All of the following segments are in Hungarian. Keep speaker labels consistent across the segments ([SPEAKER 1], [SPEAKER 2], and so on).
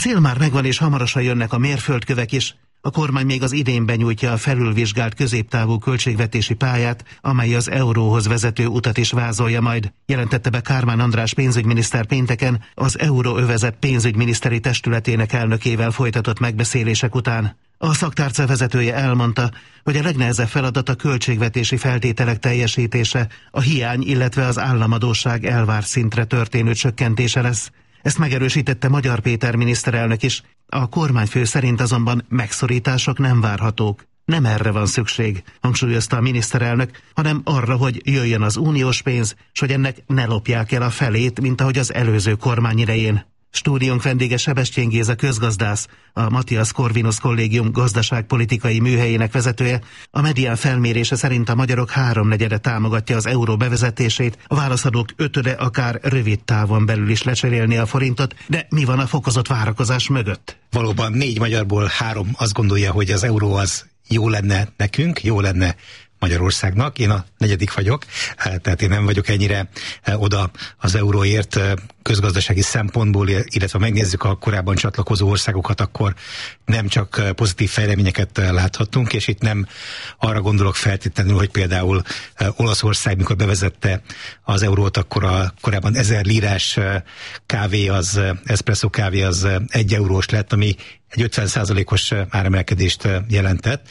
[SPEAKER 1] cél már megvan, és hamarosan jönnek a mérföldkövek is. A kormány még az idén benyújtja a felülvizsgált középtávú költségvetési pályát, amely az euróhoz vezető utat is vázolja majd, jelentette be Kármán András pénzügyminiszter pénteken az Euróövezet pénzügyminiszteri testületének elnökével folytatott megbeszélések után. A szaktárca vezetője elmondta, hogy a legnehezebb feladat a költségvetési feltételek teljesítése, a hiány, illetve az államadósság elvárt szintre történő csökkentése lesz. Ezt megerősítette Magyar Péter miniszterelnök is. A kormányfő szerint azonban megszorítások nem várhatók. Nem erre van szükség, hangsúlyozta a miniszterelnök, hanem arra, hogy jöjjön az uniós pénz, s hogy ennek ne lopják el a felét, mint ahogy az előző kormány idején. Stúdiónk vendége Sebestyén Géza közgazdász, a Matthias Corvinus Kollégium gazdaságpolitikai műhelyének vezetője. A Medián felmérése szerint a magyarok 3/4 támogatja az euró bevezetését, a válaszadók 5/5 akár rövid távon belül is lecserélni a forintot, de mi van a fokozott várakozás mögött?
[SPEAKER 2] Valóban 4 magyarból 3 azt gondolja, hogy az euró az jó lenne nekünk, jó lenne Magyarországnak. Én a 4. vagyok, tehát én nem vagyok ennyire oda az euróért közgazdasági szempontból, illetve megnézzük a korábban csatlakozó országokat, akkor nem csak pozitív fejleményeket láthattunk, és itt nem arra gondolok feltétlenül, hogy például Olaszország, mikor bevezette az eurót, akkor korábban 1000 lírás kávé, az espresso kávé az 1 eurós lett, ami egy 50%-os áremelkedést jelentett,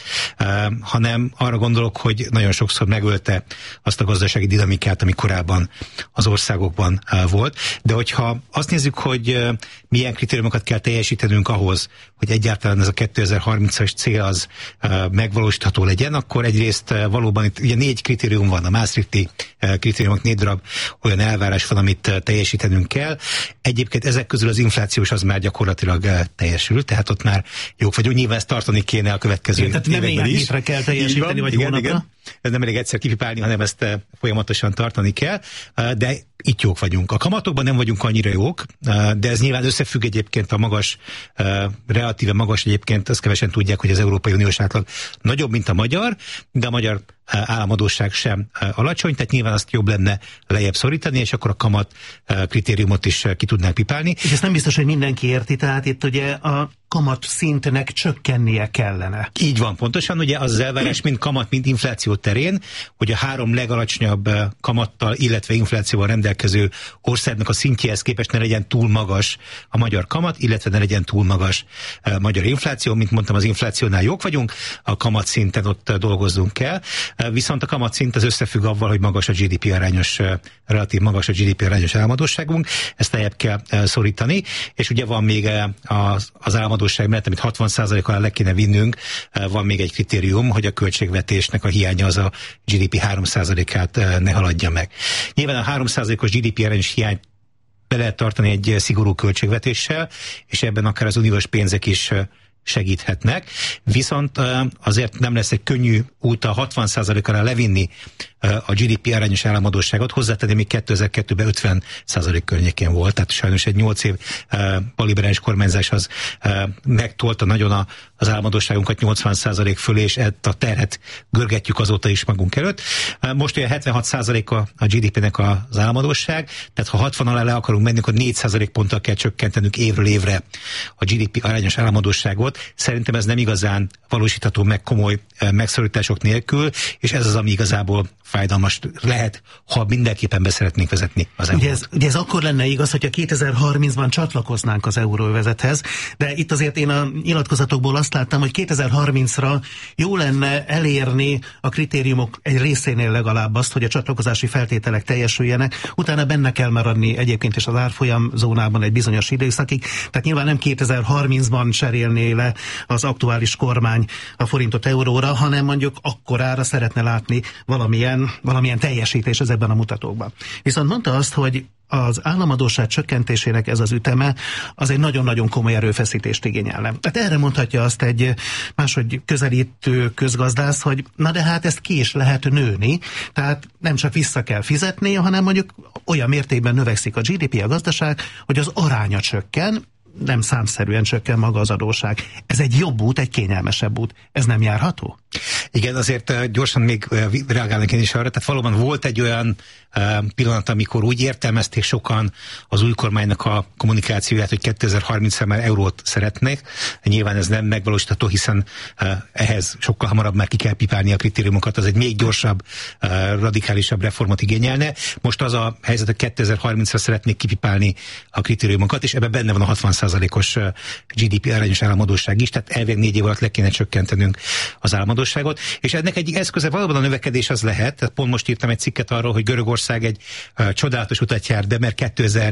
[SPEAKER 2] hanem arra gondolok, hogy nagyon sokszor megölte azt a gazdasági dinamikát, ami korábban az országokban volt. De hogyha azt nézzük, hogy milyen kritériumokat kell teljesítenünk ahhoz, hogy egyáltalán ez a 2030-as cél az megvalósítható legyen, akkor egyrészt valóban itt ugye 4 kritérium van, a Maastrichti kritériumok 4 darab olyan elvárás van, amit teljesítenünk kell. Egyébként ezek közül az inflációs az már gyakorlatilag teljesül, tehát ott már jók vagyunk. Nyilván ezt tartani kéne a következő években is.
[SPEAKER 1] Tehát nem hétre kell teljesíteni, vagy hónapra? Igen.
[SPEAKER 2] Ez nem elég egyszer kipipálni, hanem ezt folyamatosan tartani kell, de itt jók vagyunk. A kamatokban nem vagyunk annyira jók, de ez nyilván összefügg egyébként a magas, relatíve magas egyébként, azt kevesen tudják, hogy az Európai Uniós átlag nagyobb, mint a magyar, de a magyar államadósság sem alacsony, tehát nyilván azt jobb lenne lejjebb szorítani, és akkor a kamat kritériumot is ki tudnánk pipálni.
[SPEAKER 1] És ezt nem biztos, hogy mindenki érti, tehát itt ugye a kamat szintnek csökkennie kellene.
[SPEAKER 2] Így van, pontosan, ugye az elvárás mind kamat, mind infláció terén, hogy a 3 legalacsonyabb kamattal, illetve inflációval rendelkező országnak a szintjéhez képest ne legyen túl magas a magyar kamat, illetve ne legyen túl magas a magyar infláció. Mint mondtam, az inflációnál jók vagyunk, a kamat szinten ott dolgozzunk kell, viszont a kamat szint az összefügg avval, hogy magas a GDP arányos, relatív magas a GDP arányos államadósságunk, ezt lejjebb kell szorítani, és ugye van még az államadósság mellett, amit 60% alá le kéne vinnünk, van még egy kritérium, hogy a költségvetésnek a hiánya az a GDP 3%-át ne haladja meg. Nyilván a 3%-os GDP arányos hiányt be lehet tartani egy szigorú költségvetéssel, és ebben akár az uniós pénzek is segíthetnek, viszont azért nem lesz egy könnyű út a 60% alá levinni a GDP arányos államadósságot, hozzátenni még 2002-ben 50% környékén volt, tehát sajnos egy 8 év balliberális kormányzás az megtolta nagyon az államadósságunkat 80% fölé, és ezt a terhet görgetjük azóta is magunk előtt. Most olyan 76% a GDP-nek az államadósság, tehát ha 60 alá le akarunk menni, akkor 4% ponttal kell csökkentenünk évről évre a GDP arányos államadósságot. Szerintem ez nem igazán valósítható meg komoly megszorítások nélkül, és ez az, ami igazából fájdalmas lehet, ha mindenképpen be szeretnénk vezetni az eurót.
[SPEAKER 1] Ugye ez akkor lenne igaz, hogyha 2030-ban csatlakoznánk az euróövezethez, de itt azért én a nyilatkozatokból azt láttam, hogy 2030-ra jó lenne elérni a kritériumok egy részénél legalább azt, hogy a csatlakozási feltételek teljesüljenek, utána benne kell maradni egyébként is az árfolyam zónában egy bizonyos időszakig, tehát nyilván nem 2030-ban cserélné le az aktuális kormány a forintot euróra, hanem mondjuk akkorára szeretne látni valamilyen teljesítés ezekben a mutatókban. Viszont mondta azt, hogy az államadósság csökkentésének ez az üteme, az egy nagyon-nagyon komoly erőfeszítést igényelne. Tehát erre mondhatja azt egy máshogy közelítő közgazdász, hogy na de hát ezt ki is lehet nőni, tehát nem csak vissza kell fizetni, hanem mondjuk olyan mértékben növekszik a GDP, a gazdaság, hogy az aránya csökken, nem számszerűen csökken maga az adósság. Ez egy jobb út, egy kényelmesebb út. Ez nem járható?
[SPEAKER 2] Igen, azért gyorsan még reagálnak én is arra. Tehát valóban volt egy olyan pillanat, amikor úgy értelmezték sokan az új kormánynak a kommunikációját, hogy 2030-ra már eurót szeretnék. Nyilván ez nem megvalósítható, hiszen ehhez sokkal hamarabb már ki kell pipálni a kritériumokat, az egy még gyorsabb, radikálisabb reformot igényelne. Most az a helyzet, hogy 2030-ra szeretnék kipipálni a kritériumokat, és ebben benne van a 60%-os GDP arányos államadósság is, tehát elvileg 4 év alatt le kéne csökkentenünk az államadósságot, és ennek egyik eszköze valóban a növekedés az lehet. Tehát pont most írtam egy cikket arról, hogy Görögország egy csodálatos utat jár be, mert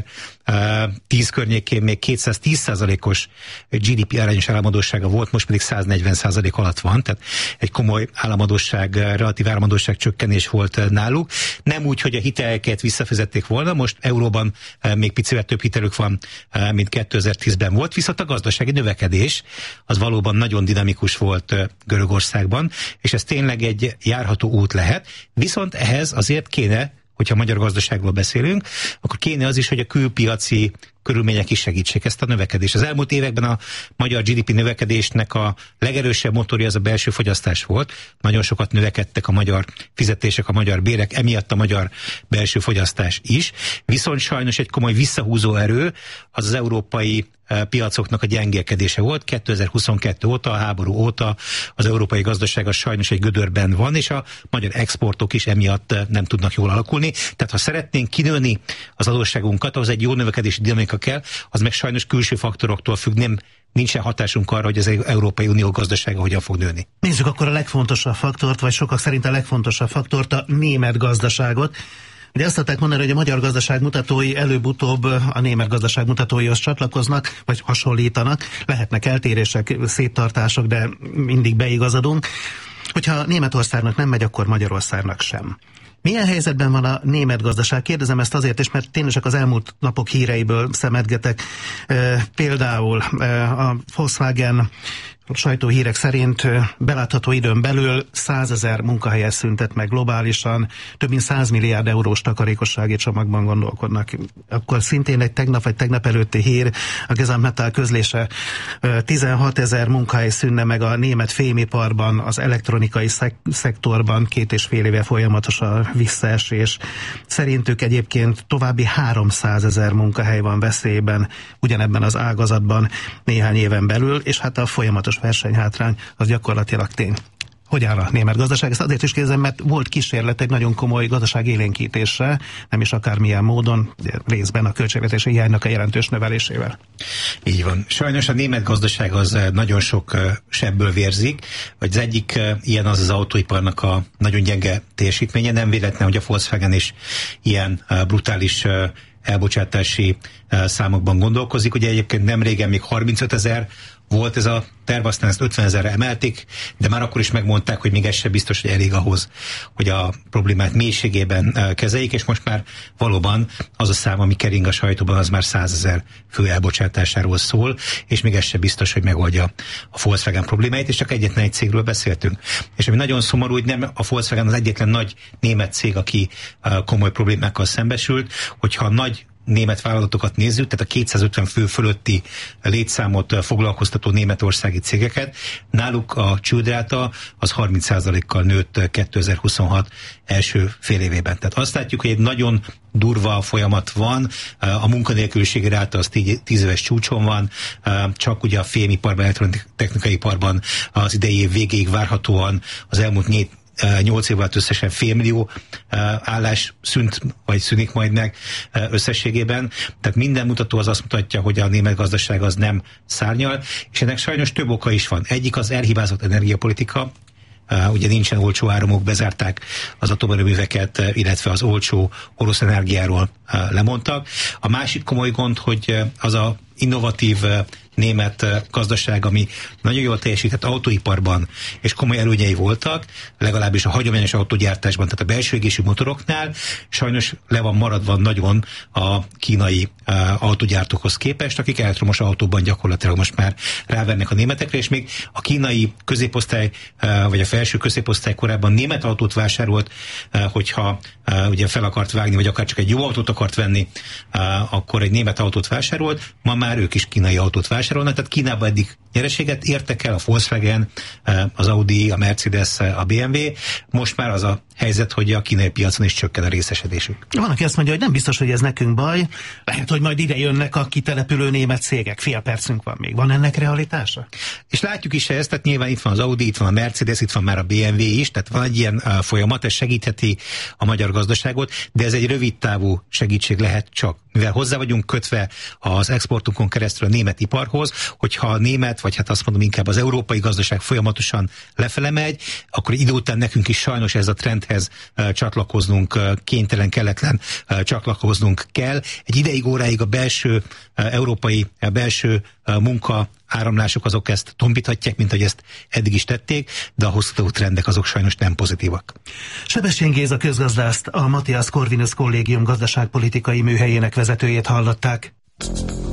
[SPEAKER 2] 2010 környékén még 210%-os GDP arányos államadóssága volt, most pedig 140% alatt van, tehát egy komoly államadósság, relatív államadósság csökkenés volt náluk. Nem úgy, hogy a hiteleket visszafizették volna, most euróban még picivel több hitelük van, mint 2010-ben volt, viszont a gazdasági növekedés az valóban nagyon dinamikus volt Görögországban, és ez tényleg egy járható út lehet, viszont ehhez azért kéne, hogyha a magyar gazdaságról beszélünk, akkor kéne az is, hogy a külpiaci körülmények is segítsék ezt a növekedést. Az elmúlt években a magyar GDP növekedésnek a legerősebb motorja az a belső fogyasztás volt. Nagyon sokat növekedtek a magyar fizetések, a magyar bérek, emiatt a magyar belső fogyasztás is. Viszont sajnos egy komoly visszahúzó erő az európai piacoknak a gyengélkedése volt. 2022 óta, a háború óta az európai gazdaság az sajnos egy gödörben van, és a magyar exportok is emiatt nem tudnak jól alakulni. Tehát ha szeretnénk kinőni az adósságunkat, ahhoz egy jó növekedési dinamika kell, az meg sajnos külső faktoroktól függ, nincsen hatásunk arra, hogy az Európai Unió gazdasága hogyan fog nőni.
[SPEAKER 1] Nézzük akkor a legfontosabb faktort, vagy sokak szerint a legfontosabb faktort, a német gazdaságot. Ugye azt szokták mondani, hogy a magyar gazdaság mutatói előbb-utóbb a német gazdaság mutatóihoz csatlakoznak, vagy hasonlítanak. Lehetnek eltérések, széttartások, de mindig beigazodunk. Hogyha Németországnak nem megy, akkor Magyarországnak sem. Milyen helyzetben van a német gazdaság? Kérdezem ezt azért is, mert tényleg csak az elmúlt napok híreiből szemedgetek. Például a Volkswagen sajtóhírek szerint belátható időn belül 100 000 munkahelyet szüntet meg globálisan, több mint 100 milliárd eurós takarékossági csomagban gondolkodnak. Akkor szintén egy tegnap előtti hír, a Gesamtmetall közlése, 16 000 munkahely szűnne meg a német fémiparban, az elektronikai szektorban, 2,5 éve folyamatos a visszaesés. Szerintük egyébként további 300 000 munkahely van veszélyben ugyanebben az ágazatban néhány éven belül, és hát a folyamatos versenyhátrány az gyakorlatilag tény. Hogy áll a német gazdaság? Ezt azért is kérdezem, mert volt kísérlet egy nagyon komoly gazdaság élénkítésre, nem is akármilyen módon, részben a költségvetési hiánynak a jelentős növelésével.
[SPEAKER 2] Így van. Sajnos a német gazdaság az nagyon sok sebből vérzik, vagy az egyik ilyen az autóiparnak a nagyon gyenge teljesítménye. Nem véletlen, hogy a Volkswagen is ilyen brutális elbocsátási számokban gondolkozik. Ugye egyébként nem régen még 35 000 volt ez a terv, aztán ezt 50 000-re emelték, de már akkor is megmondták, hogy még ez sem biztos, hogy elég ahhoz, hogy a problémát mélységében kezeljék, és most már valóban az a szám, ami kering a sajtóban, az már 100 000 fő elbocsátásáról szól, és még ez sem biztos, hogy megoldja a Volkswagen problémáit, és csak egyetlen egy cégről beszéltünk. És ami nagyon szomorú, hogy nem a Volkswagen az egyetlen nagy német cég, aki komoly problémákkal szembesült, hogyha nagy német vállalatokat nézzük, tehát a 250 fő fölötti létszámot foglalkoztató németországi cégeket, náluk a csődráta az 30%-kal nőtt 2026 első fél évében. Tehát azt látjuk, hogy egy nagyon durva folyamat van, a munkanélküliségi ráta az 10 éves csúcson van, csak ugye a fémiparban, elektrotechnikai iparban az idei év végéig várhatóan az elmúlt 8 év alatt összesen 500 000 állás szűnt, vagy szűnik majd meg összességében. Tehát minden mutató az azt mutatja, hogy a német gazdaság az nem szárnyal, és ennek sajnos több oka is van. Egyik az elhibázott energiapolitika, ugye nincsen olcsó áramok, bezárták az atomerőműveket, illetve az olcsó orosz energiáról lemondtak. A másik komoly gond, hogy az a innovatív német gazdaság, ami nagyon jól teljesített autóiparban, és komoly előnyei voltak, legalábbis a hagyományos autógyártásban, tehát a belső égésű motoroknál, sajnos le van maradva nagyon a kínai autógyártókhoz képest, akik elektromos autóban gyakorlatilag most már rávernek a németekre, és még a kínai középosztály, vagy a felső középosztály korábban német autót vásárolt, hogyha ugye fel akart vágni, vagy akár csak egy jó autót akart venni, akkor egy német autót vásárolt, ma már ők is kínai autót vásárolnak, tehát Kínában eddig nyereséget értek el, a Volkswagen, az Audi, a Mercedes, a BMW, most már az a helyzet, hogy a kínai piacon is csökken a részesedésük.
[SPEAKER 1] Van, aki azt mondja, hogy nem biztos, hogy ez nekünk baj, lehet, hogy majd ide jönnek a kitelepülő német cégek, fél percünk van még. Van ennek realitása?
[SPEAKER 2] És látjuk is ezt, tehát nyilván itt van az Audi, itt van a Mercedes, itt van már a BMW is, tehát van egy ilyen folyamat, ez segítheti a magyar gazdaságot, de ez egy rövid távú segítség lehet csak, mivel hozzá vagyunk kötve az exportunkon keresztül a német iparhoz, hogyha a német, vagy hát azt mondom inkább az európai gazdaság folyamatosan lefele megy, akkor idő után nekünk is sajnos ez a trendhez csatlakoznunk kénytelen, kelletlen csatlakoznunk kell. Egy ideig, óráig a belső európai belső munka áramlások azok ezt tompíthatják, mint hogy ezt eddig is tették, de a hosszú távú trendek azok sajnos nem pozitívak.
[SPEAKER 1] Sebestyén Géza közgazdászt, a Matthias Corvinus Kollégium gazdaságpolitikai műhelyének vezetőjét hallották.